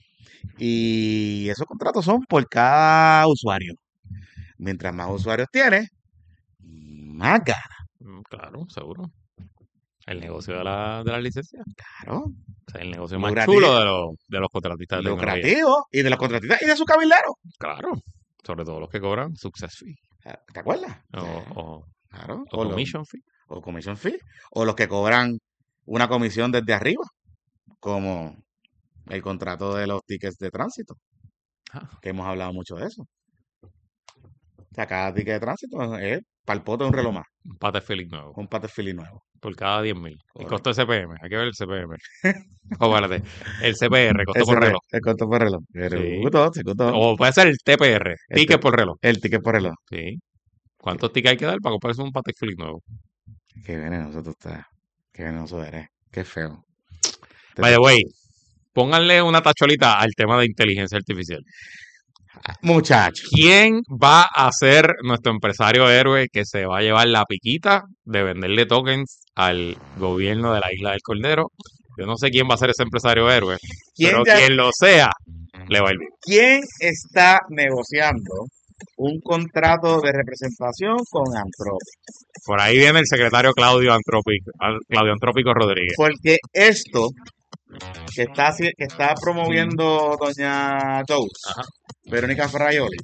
Y esos contratos son por cada usuario. Mientras más usuarios tienes, más gana. Mm, Claro, seguro. El negocio de la, de la licencia. Claro. O sea, el negocio más Lucrativo, chulo de los, de los contratistas de tecnología. lucrativo y de los contratistas y de su cabilderos. Claro. Sobre todo los que cobran success fee. ¿Te acuerdas? O, o, Claro. o O, los, commission fee. o commission fee. O los que cobran una comisión desde arriba, como el contrato de los tickets de tránsito, Ah, que hemos hablado mucho de eso. O sea, cada ticket de tránsito es para el pote de un reloj más, un pater Philip nuevo. un pater Philly nuevo. Por cada diez mil. Y Correcto. costo de C P M. Hay que ver el C P M. O espérate. El C P R, costo Ese por re- reloj. el costo por reloj. Pero Sí. gustó, se gustó. O puede ser el T P R. El Ticket te- por reloj. El ticket por reloj. Sí. ¿Cuántos tickets hay que dar para comprarse un pater Philip nuevo? Qué venenoso tú estás. Qué venenoso eres. Qué feo. Te- By the way, pónganle una tacholita al tema de inteligencia artificial. Muchacho. ¿Quién va a ser nuestro empresario héroe que se va a llevar la piquita de venderle tokens al gobierno de la Isla del Cordero? Yo no sé quién va a ser ese empresario héroe, ¿Quién pero ya- quien lo sea, le va a ir bien. ¿Quién está negociando un contrato de representación con Anthropic? Por ahí viene el secretario Claudio Antrópico, Claudio Antrópico Rodríguez. Porque esto que está, haci- que está promoviendo doña Dose, Ajá. Verónica Ferraioli,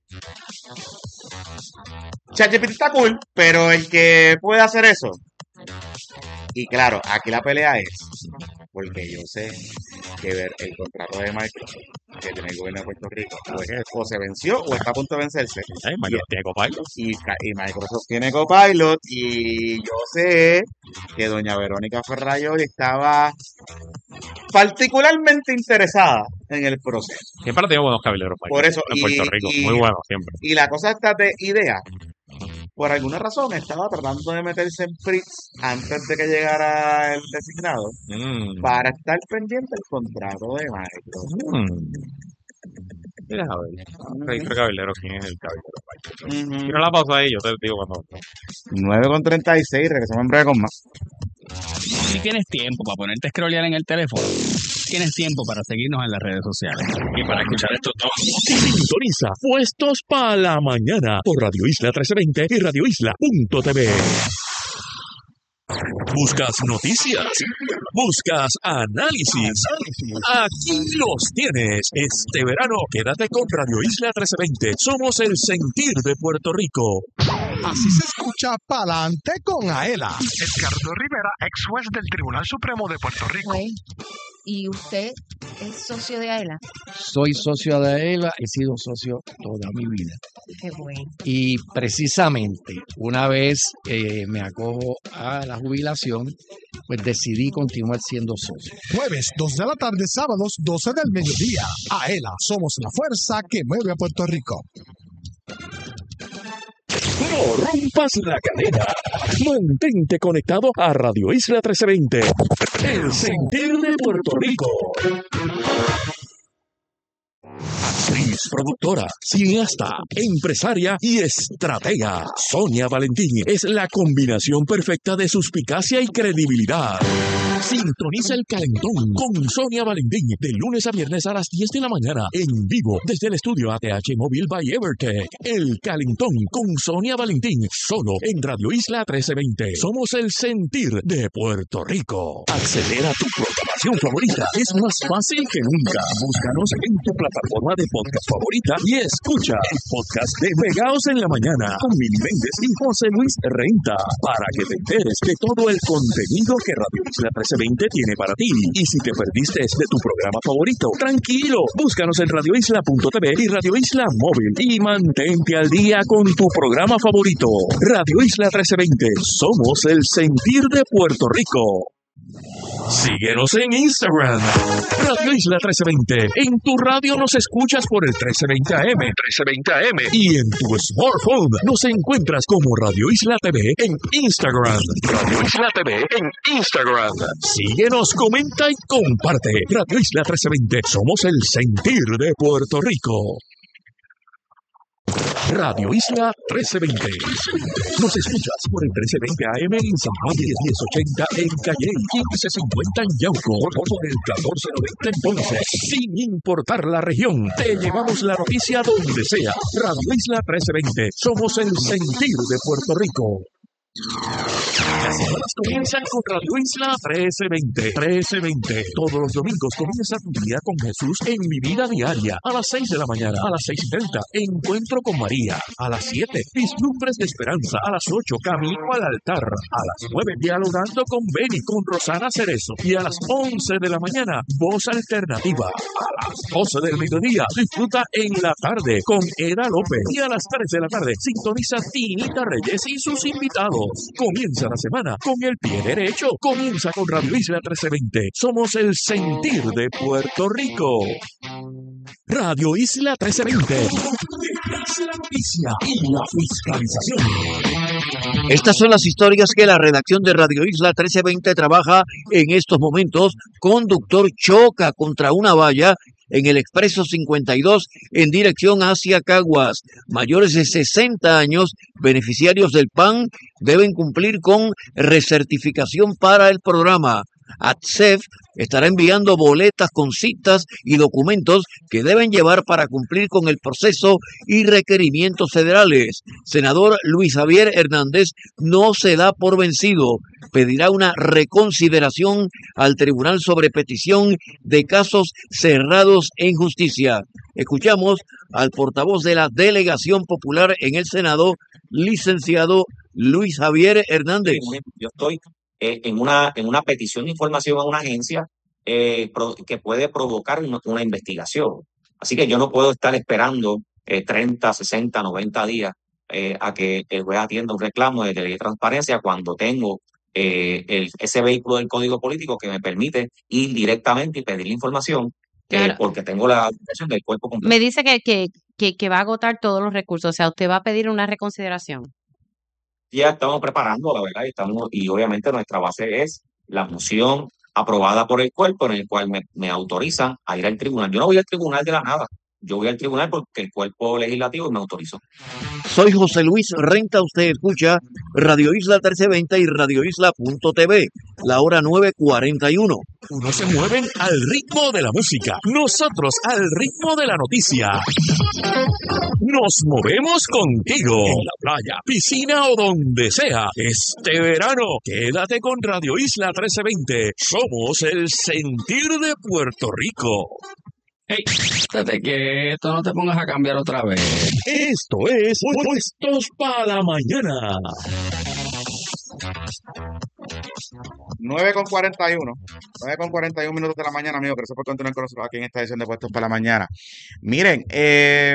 ChatGPT está cool, pero el que puede hacer eso. Y claro, aquí la pelea es, porque yo sé que ver el contrato de Microsoft que tiene el gobierno de Puerto Rico o, es- o se venció o está a punto de vencerse. Ay, Microsoft tiene Copilot. Y, ca- y Microsoft tiene Copilot y yo sé que doña Verónica Ferraioli estaba particularmente interesada en el proceso. Siempre ha tenido buenos cabileros Por eso, en y- Puerto Rico. y- Muy buenos siempre. Y la cosa está de idea. Por alguna razón estaba tratando de meterse en Fritz antes de que llegara el designado Mm. para estar pendiente del contrato de Microsoft. Mm. Mira, a ver. Registro cabildero. ¿Quién es el cabildero? Ujú. Tira la pausa ahí, yo te digo cuando. nueve con treinta y seis, regresamos en breve con más. Si tienes tiempo para ponerte a scrollear en el teléfono, tienes tiempo para seguirnos en las redes sociales y para escuchar estos dos. Sintoniza Puestos para la Mañana por Radio Isla trece veinte y radio isla punto t v. ¿Buscas noticias? ¿Buscas análisis? Aquí los tienes. Este verano quédate con Radio Isla trece veinte. Somos el sentir de Puerto Rico. Así se escucha Pa'lante con Aela. Edgardo Rivera, ex juez del Tribunal Supremo de Puerto Rico. ¿Y usted es socio de AELA? Soy socio de AELA, he sido socio toda mi vida. Qué bueno. Y precisamente una vez eh, me acojo a la jubilación, pues decidí continuar siendo socio. Jueves, dos de la tarde, sábados, doce del mediodía. AELA, somos la fuerza que mueve a Puerto Rico. No rompas la cadena. Mantente conectado a Radio Isla trece veinte. El sentir de Puerto Rico. Actriz, productora, cineasta, empresaria y estratega. Sonia Valentín es la combinación perfecta de suspicacia y credibilidad. Sintoniza El Calentón con Sonia Valentín de lunes a viernes a las diez de la mañana en vivo desde el estudio A T H Móvil by Evertech. El Calentón con Sonia Valentín solo en Radio Isla trece veinte. Somos el sentir de Puerto Rico. Acceder a tu programación favorita es más fácil que nunca. Búscanos en tu plataforma de podcast favorita y escucha el podcast de Pegaos en la Mañana con Mili Méndez y José Luis Renta para que te enteres de todo el contenido que Radio Isla trece veinte tiene para ti. Y si te perdiste de tu programa favorito, tranquilo, búscanos en radio isla punto t v y Radio Isla Móvil y mantente al día con tu programa favorito. Radio Isla trece veinte, somos el sentir de Puerto Rico. Síguenos en Instagram, Radio Isla trece veinte. En tu radio nos escuchas por el trece veinte A M, trece veinte A M. Y en tu smartphone nos encuentras como Radio Isla T V en Instagram. Radio Isla T V en Instagram. Síguenos, comenta y comparte. Radio Isla trece veinte. Somos el sentir de Puerto Rico. Radio Isla trece veinte. Nos escuchas por el trece veinte A M en San Juan, diez ochenta en Calle, quince cincuenta en Yauco, por el catorce noventa en Ponce. Sin importar la región, te llevamos la noticia donde sea. Radio Isla trece veinte. Somos el sentir de Puerto Rico. Las semanas comienzan con Radio Isla trece veinte. trece veinte. Todos los domingos comienza tu día con Jesús en Mi Vida Diaria. A las seis de la mañana, a las seis y treinta, Encuentro con María. A las siete, Vislumbres de Esperanza. A las ocho, Camino al Altar. A las nueve, Dialogando con Beni, con Rosana Cerezo. Y a las once de la mañana, Voz Alternativa. A las doce del mediodía, disfruta En la Tarde con Eda López. Y a las tres de la tarde, sintoniza Tinita Reyes y sus invitados. Comienza la semana con el pie derecho. Comienza con Radio Isla trece veinte. Somos el sentir de Puerto Rico. Radio Isla trece veinte. La noticia y la fiscalización. Estas son las historias que la redacción de Radio Isla trece veinte trabaja en estos momentos. Conductor choca contra una valla en el Expreso cincuenta y dos en dirección hacia Caguas. Mayores de sesenta años, beneficiarios del P A N, deben cumplir con recertificación para el programa. A T S E F estará enviando boletas con citas y documentos que deben llevar para cumplir con el proceso y requerimientos federales. Senador Luis Javier Hernández no se da por vencido. Pedirá una reconsideración al tribunal sobre petición de casos cerrados en justicia. Escuchamos al portavoz de la Delegación Popular en el Senado, licenciado Luis Javier Hernández. Yo estoy eh, en una en una petición de información a una agencia eh, pro, que puede provocar una, una investigación. Así que yo no puedo estar esperando eh, treinta, sesenta, noventa días eh, a que el juez atienda un reclamo de ley de transparencia cuando tengo eh, el, ese vehículo del Código Político que me permite ir directamente y pedir la información. Claro. Eh, porque tengo la información del cuerpo completo. Me dice que, que, que, que va a agotar todos los recursos, o sea, usted va a pedir una reconsideración. Ya estamos preparando, la verdad, y, estamos, y obviamente nuestra base es la moción aprobada por el cuerpo en el cual me, me autorizan a ir al tribunal. Yo no voy al tribunal de la nada, yo voy al tribunal porque el cuerpo legislativo me autorizó. Soy José Luis Renta, usted escucha Radio Isla trece veinte y radio isla punto t v, la hora nueve cuarenta y uno. Unos se mueven al ritmo de la música, nosotros al ritmo de la noticia. Nos movemos contigo, en la playa, piscina o donde sea. Este verano, quédate con Radio Isla trece veinte. Somos el sentir de Puerto Rico. Hey, estate quieto, no te pongas a cambiar otra vez. Esto es Puestos para la Mañana. nueve con cuarenta y uno. nueve con cuarenta y uno minutos de la mañana, amigo. Gracias por continuar con nosotros aquí en esta edición de Puestos para la Mañana. Miren, eh,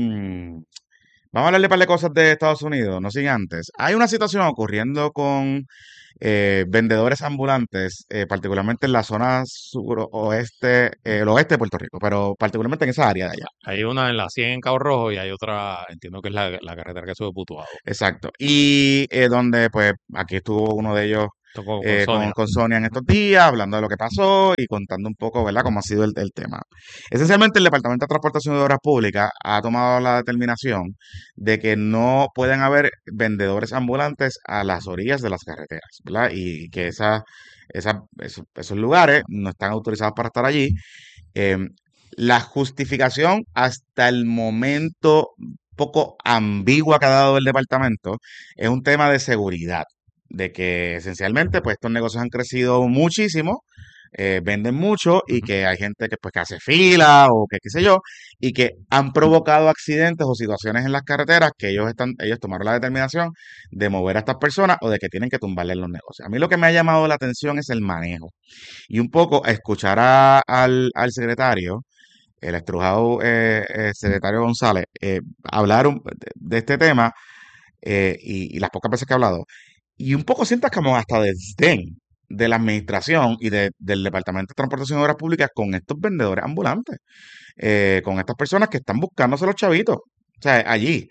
vamos a hablarle un par de cosas de Estados Unidos, no sin antes. Hay una situación ocurriendo con eh, vendedores ambulantes, eh, particularmente en la zona suroeste, eh, el oeste de Puerto Rico, pero particularmente en esa área de allá. Hay una en la cien en Cabo Rojo y hay otra, entiendo que es la, la carretera que sube Putuado. Exacto. Y eh, donde, pues, aquí estuvo uno de ellos Tocó con eh, con, Sonia. con Sonia en estos días, hablando de lo que pasó y contando un poco, ¿verdad?, cómo ha sido el, el tema. Esencialmente, el Departamento de Transportación y Obras Públicas ha tomado la determinación de que no pueden haber vendedores ambulantes a las orillas de las carreteras, ¿verdad? Y que esa, esa, esos, esos lugares no están autorizados para estar allí. Eh, la justificación hasta el momento poco ambigua que ha dado el departamento es un tema de seguridad, de que esencialmente pues estos negocios han crecido muchísimo, eh, venden mucho y que hay gente que pues que hace fila o que qué sé yo, y que han provocado accidentes o situaciones en las carreteras que ellos están, ellos tomaron la determinación de mover a estas personas o de que tienen que tumbarles los negocios. A mí lo que me ha llamado la atención es el manejo y un poco escuchar a- al, al secretario, el estrujado eh, eh, secretario González, eh, hablar un- de, de este tema eh, y, y las pocas veces que ha hablado. Y un poco sientas como hasta desdén de la administración y de- del Departamento de Transportación y Obras Públicas con estos vendedores ambulantes, eh, con estas personas que están buscándose los chavitos. O sea, allí.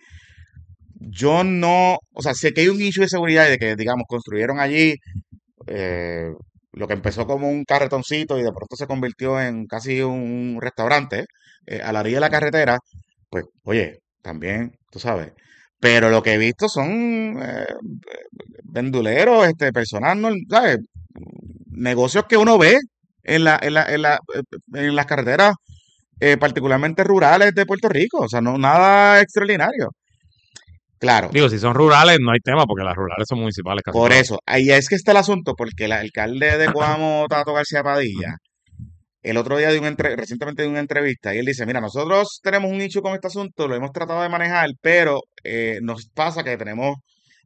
Yo no, o sea, sé que hay un issue de seguridad y de que, digamos, construyeron allí eh, lo que empezó como un carretoncito y de pronto se convirtió en casi un restaurante eh, a la orilla de la carretera, pues, oye, también, tú sabes. Pero lo que he visto son eh, venduleros, este, personal, no- ¿sabes? Negocios que uno ve en la, en la, en la, eh, en las carreteras, eh, particularmente rurales de Puerto Rico. O sea, no nada extraordinario. Claro, Digo, si son rurales no hay tema porque las rurales son municipales casi por todas. eso, ahí es que está el asunto, porque el alcalde de Coamo, Tato García Padilla, el otro día de un entre- recientemente de una entrevista, y él dice, mira, nosotros tenemos un nicho con este asunto, lo hemos tratado de manejar, pero eh, nos pasa que tenemos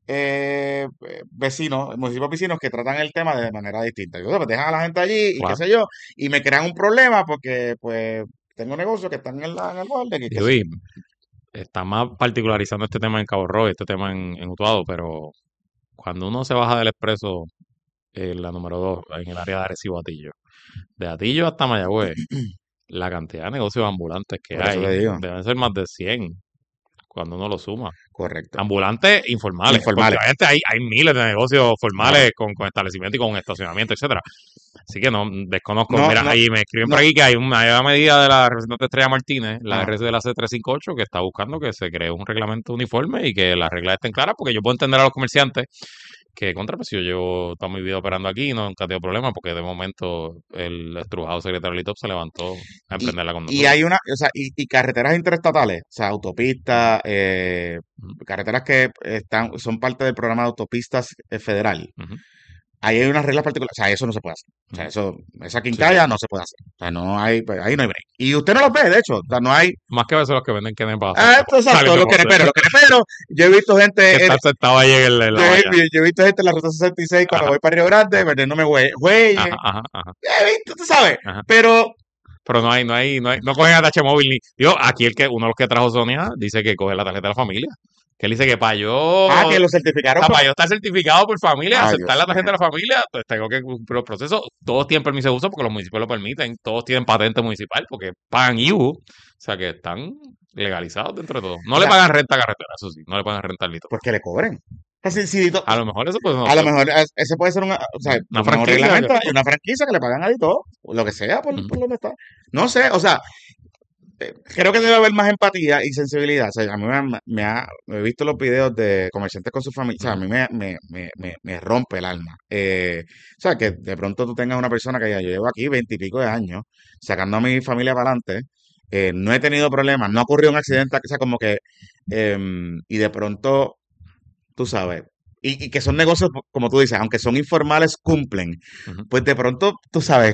eh, eh, vecinos, municipios vecinos que tratan el tema de manera distinta. Yo, pues dejan a la gente allí y qué Claro. sé yo, y me crean un problema porque, pues, tengo negocios que están en, la, en el borde, que qué Digo, sé y yo. está más particularizando este tema en Cabo Rojo y este tema en, en Utuado, pero cuando uno se baja del expreso en la número dos, en el área de Arecibo Atillo, de Atillo hasta Mayagüez, la cantidad de negocios ambulantes que Por eso hay le digo. deben ser más de cien cuando uno lo suma. Correcto. Ambulantes informales, porque Informales. obviamente hay, hay miles de negocios formales Claro. con, con establecimiento y con estacionamiento, etcétera. Así que no, desconozco. No, Mira, no, ahí me escriben no. por aquí que hay una, hay una medida de la representante Estrella Martínez, la Ajá. R C de la C trescientos cincuenta y ocho, que está buscando que se cree un reglamento uniforme y que las reglas estén claras, porque yo puedo entender a los comerciantes que contra, pues yo llevo toda mi vida operando aquí y no, nunca he tenido problemas, porque de momento el estrujado secretario Litop se levantó a Y, emprenderla con y nosotros. hay una, o sea, y, y carreteras interestatales, o sea, autopistas, eh, Ujú, carreteras que están, son parte del programa de autopistas eh, federal. ujú, Ahí hay unas reglas particulares, o sea, eso no se puede hacer. O sea, ujú. eso, esa Sí, sí. quincalla no se puede hacer. O sea, no hay, pues, ahí no hay break. Y usted no los ve, de hecho, o sea, no hay. Más que a veces los que venden queden para Ah, hacer esto, exacto, saliendo los con quereperos, los quereperos. Yo he visto que gente, en- está sentado ahí en, el- en la yo, he, valla. yo he visto gente en la ruta sesenta y seis cuando Ajá, voy para Río Grande, vendiéndome hue- hueyes. ajá, ajá, ajá, He visto, tú sabes, ajá. pero Pero no hay, no hay, no hay, no cogen atache móvil ni. Digo, aquí el que, uno de los que trajo Sonia dice que coge la tarjeta de la familia. Que él dice que para ah, yo, que lo o certificaron sea, por... para yo estar certificado por familia, Ay, aceptar Dios la tarjeta mío. de la familia, pues tengo que cumplir los procesos. Todos tienen permiso de uso porque los municipios lo permiten, todos tienen patente municipal porque pagan I U, o sea que están legalizados dentro de todo. No O le sea, pagan renta a carretera, eso sí, no le pagan renta al lito. pues que le cobren. O sea, si- si Dito- A lo mejor eso puede ser una a lo opción. mejor es- ese puede ser una, o sea, Una un franquicia. reglamento que- y una franquicia que le pagan a Dito, o lo que sea, por, Ujú. por donde está. No sé, o sea, eh, creo que debe haber más empatía y sensibilidad. O sea, a mí me, ha- me ha, he visto los videos de comerciantes con su familia. O sea, a Ujú. mí me, me, me, me, me rompe el alma. Eh, o sea, que de pronto tú tengas una persona que ya yo llevo aquí veintipico de años, sacando a mi familia para adelante. eh, no he tenido problemas, no ocurrió un accidente, o sea, como que, em, y de pronto, tú sabes, y, y que son negocios, como tú dices, aunque son informales, cumplen. Ujú. Pues de pronto, tú sabes,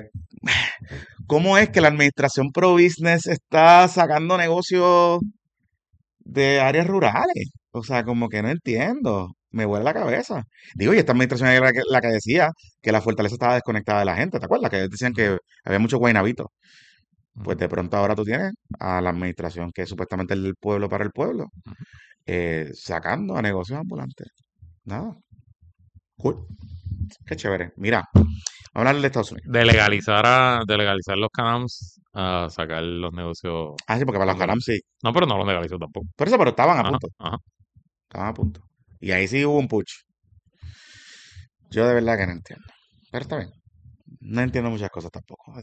¿cómo es que la administración pro business está sacando negocios de áreas rurales? O sea, como que no entiendo. me vuela la cabeza. Digo, y esta administración era la que, la que decía que la fortaleza estaba desconectada de la gente, ¿te acuerdas? Que ellos decían que había mucho guaynabito. Pues de pronto ahora tú tienes a la administración que es supuestamente el del pueblo para el pueblo, eh, sacando a negocios ambulantes. Nada. Cool. Qué chévere. Mira, vamos a hablar de Estados Unidos. De legalizar, a, de legalizar los canams a sacar los negocios. Ah, sí, porque para los canams sí. No, pero no los legalizó tampoco. Por eso, pero estaban a Ajá, punto. ajá. Estaban a punto. Y ahí sí hubo un push. Yo de verdad que no entiendo. Pero está bien. No entiendo muchas cosas tampoco.